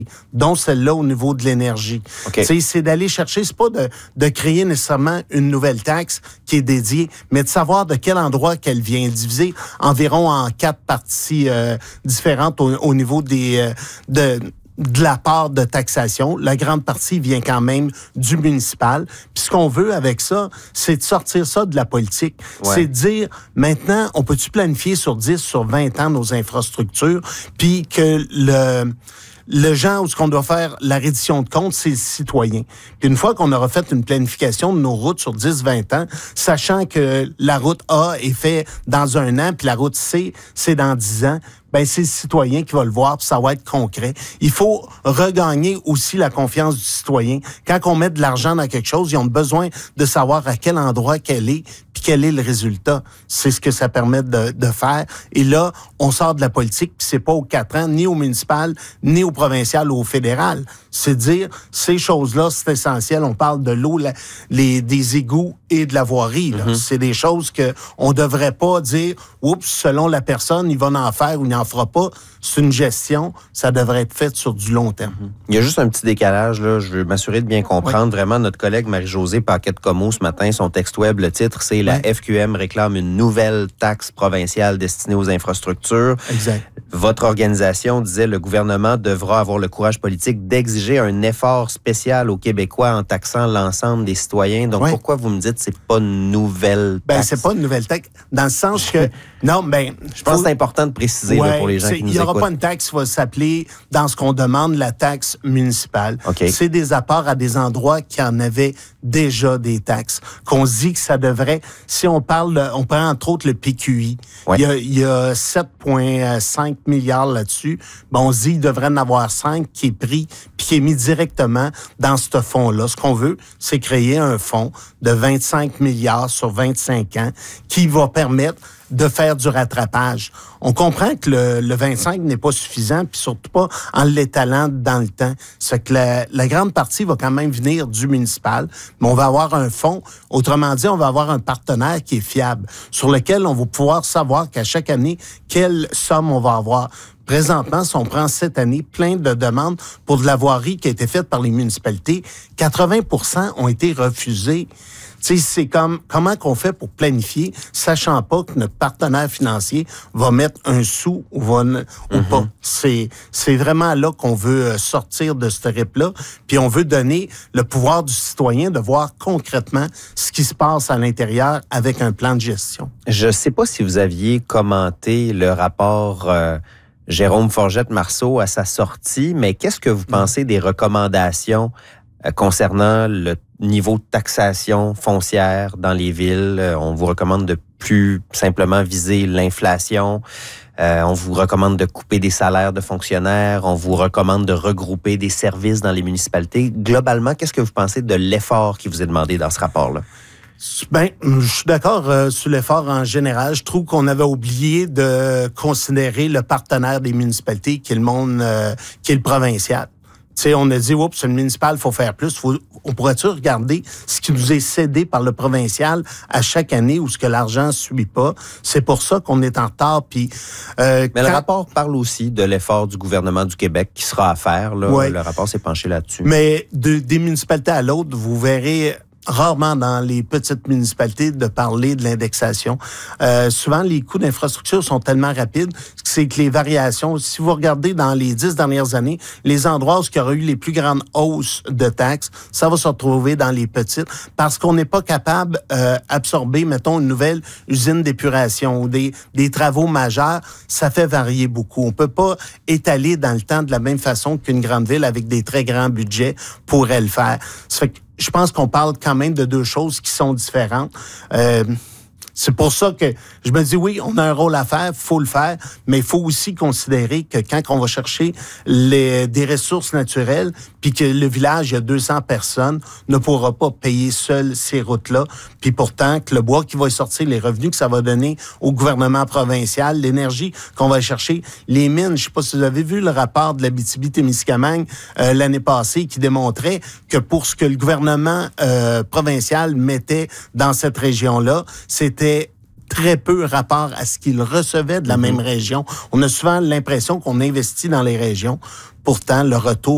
dont celle-là au niveau de l'énergie. Okay. C'est d'aller chercher, c'est pas de créer nécessairement une nouvelle taxe qui est dédiée, mais de savoir de quel endroit qu'elle vient, diviser environ en 4 parties différentes au niveau de la part de taxation. La grande partie vient quand même du municipal. Puis ce qu'on veut avec ça, c'est de sortir ça de la politique. Ouais. C'est de dire, maintenant, on peut-tu planifier sur 10, sur 20 ans nos infrastructures, puis que le genre où ce qu'on doit faire la reddition de comptes, c'est le citoyen. Puis une fois qu'on aura fait une planification de nos routes sur 10-20 ans, sachant que la route A est faite dans 1 an, puis la route C, c'est dans 10 ans, ben c'est le citoyen qui va le voir, puis ça va être concret. Il faut regagner aussi la confiance du citoyen. Quand on met de l'argent dans quelque chose, ils ont besoin de savoir à quel endroit qu'elle est, puis quel est le résultat. C'est ce que ça permet de faire. Et là, on sort de la politique, puis c'est pas aux 4 ans, ni au municipal, ni au provincial ou au fédéral. C'est dire, ces choses-là, c'est essentiel. On parle de l'eau, des égouts et de la voirie. Là. Mm-hmm. C'est des choses que on devrait pas dire, oups, selon la personne, il va en faire ou il n'en fera pas. C'est une gestion. Ça devrait être fait sur du long terme. Mm-hmm. Il y a juste un petit décalage, là. Je veux m'assurer de bien comprendre. Oui. Vraiment, notre collègue Marie-Josée Paquette-Comeau, ce matin, son texte web, le titre, c'est « La FQM réclame une nouvelle taxe provinciale destinée aux infrastructures ». Exact. Votre organisation disait le gouvernement devra avoir le courage politique d'exiger un effort spécial aux Québécois en taxant l'ensemble des citoyens. Donc, pourquoi vous me dites que c'est pas une nouvelle taxe? Ben, c'est pas une nouvelle taxe, dans le sens que... Non, ben... Je pense que c'est important de préciser là, pour les gens qui nous écoutent. Il n'y aura pas une taxe qui va s'appeler, dans ce qu'on demande, la taxe municipale. Okay. C'est des apports à des endroits qui en avaient déjà des taxes. Qu'on se dit que ça devrait... Si on parle, on prend entre autres le PQI. Ouais. Il y a 7,5 milliards là-dessus. Bon, on se dit qu'il devrait en avoir 5 qui est pris puis qui est mis directement dans ce fonds-là. Ce qu'on veut, c'est créer un fonds de 25 milliards sur 25 ans qui va permettre de faire du rattrapage. On comprend que le 25 n'est pas suffisant, puis surtout pas en l'étalant dans le temps. C'est que la grande partie va quand même venir du municipal, mais on va avoir un fonds. Autrement dit, on va avoir un partenaire qui est fiable, sur lequel on va pouvoir savoir qu'à chaque année, quelle somme on va avoir. Présentement, si on prend cette année, plein de demandes pour de la voirie qui a été faite par les municipalités, 80% ont été refusées. Tu sais, c'est comme comment qu'on fait pour planifier, sachant pas que notre partenaire financier va mettre un sou ou pas. C'est vraiment là qu'on veut sortir de ce RIP-là, puis on veut donner le pouvoir du citoyen de voir concrètement ce qui se passe à l'intérieur avec un plan de gestion. Je sais pas si vous aviez commenté le rapport Jérôme Forgette-Marceau à sa sortie, mais qu'est-ce que vous pensez des recommandations concernant le niveau de taxation foncière dans les villes? On vous recommande de plus simplement viser l'inflation. On vous recommande de couper des salaires de fonctionnaires. On vous recommande de regrouper des services dans les municipalités. Globalement, qu'est-ce que vous pensez de l'effort qui vous est demandé dans ce rapport-là? Ben, je suis d'accord sur l'effort en général. Je trouve qu'on avait oublié de considérer le partenaire des municipalités qui est le monde, qui est le provincial. Tu sais, on a dit, oups, c'est le municipal, il faut faire plus. On pourrait-tu regarder ce qui nous est cédé par le provincial à chaque année où ce que l'argent ne suit pas? C'est pour ça qu'on est en retard. Puis, mais le rapport parle aussi de l'effort du gouvernement du Québec qui sera à faire. Là. Ouais. Le rapport s'est penché là-dessus. Mais des municipalités à l'autre, vous verrez rarement dans les petites municipalités de parler de l'indexation. Souvent, les coûts d'infrastructure sont tellement rapides, c'est que les variations, si vous regardez dans les 10 dernières années, les endroits où il y aura eu les plus grandes hausses de taxes, ça va se retrouver dans les petites, parce qu'on n'est pas capable d'absorber, mettons, une nouvelle usine d'épuration ou des travaux majeurs, ça fait varier beaucoup. On peut pas étaler dans le temps de la même façon qu'une grande ville avec des très grands budgets pourrait le faire. Ça fait que je pense qu'on parle quand même de deux choses qui sont différentes. C'est pour ça que je me dis, oui, on a un rôle à faire, il faut le faire, mais il faut aussi considérer que quand on va chercher des ressources naturelles, puis que le village, il y a 200 personnes, ne pourra pas payer seul ces routes-là, puis pourtant que le bois qui va sortir, les revenus que ça va donner au gouvernement provincial, l'énergie qu'on va chercher, les mines, je sais pas si vous avez vu le rapport de l'Abitibi-Témiscamingue l'année passée qui démontrait que pour ce que le gouvernement provincial mettait dans cette région-là, c'était très peu rapport à ce qu'ils recevaient de la même région. On a souvent l'impression qu'on investit dans les régions. Pourtant, le retour